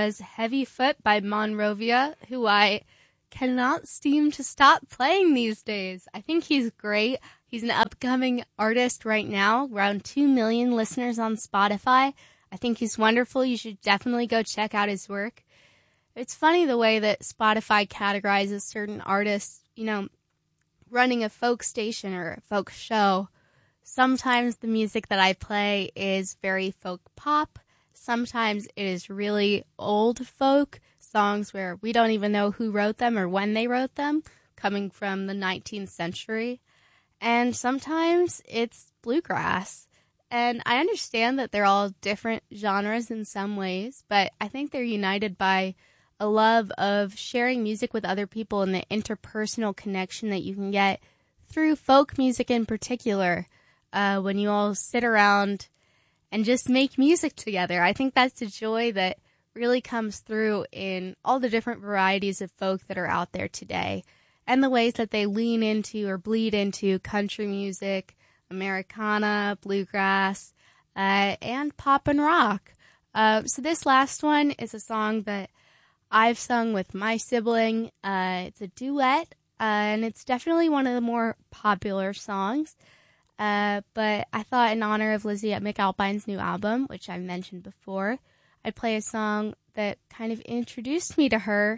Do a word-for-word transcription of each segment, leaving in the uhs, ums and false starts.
was Heavy Foot by Monrovia, who I cannot seem to stop playing these days. I think he's great. He's an upcoming artist right now, around two million listeners on Spotify. I think he's wonderful. You should definitely go check out his work. It's funny the way that Spotify categorizes certain artists, you know, running a folk station or a folk show. Sometimes the music that I play is very folk pop. Sometimes it is really old folk songs where we don't even know who wrote them or when they wrote them, coming from the nineteenth century. And sometimes it's bluegrass. And I understand that they're all different genres in some ways, but I think they're united by a love of sharing music with other people and the interpersonal connection that you can get through folk music in particular, uh, when you all sit around and just make music together. I think that's a joy that really comes through in all the different varieties of folk that are out there today, and the ways that they lean into or bleed into country music, Americana, bluegrass, uh, and pop and rock. Uh, so this last one is a song that I've sung with my sibling. Uh, it's a duet, uh, and it's definitely one of the more popular songs. Uh, but I thought in honor of Lizzie McAlpine's new album, which I mentioned before, I'd play a song that kind of introduced me to her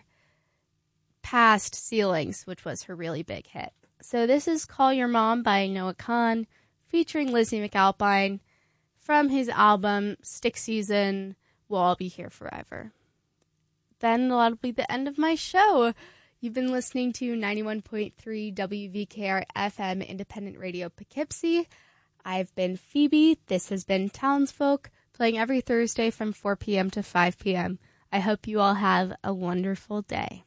past Ceilings, which was her really big hit. So this is Call Your Mom by Noah Kahan, featuring Lizzie McAlpine, from his album Stick Season, We'll All Be Here Forever. Then that'll be the end of my show. You've been listening to ninety-one point three W V K R F M Independent Radio Poughkeepsie. I've been Phoebe. This has been Townsfolk, playing every Thursday from four p.m. to five p.m. I hope you all have a wonderful day.